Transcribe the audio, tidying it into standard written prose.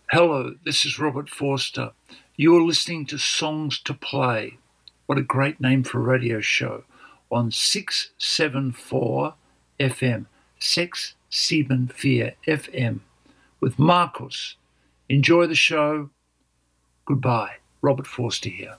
Hello, this is Robert Forster. You are listening to Songs to Play. What a great name for a radio show on 674 FM, 674 FM with Marcus. Enjoy the show. Goodbye. Robert Forster here.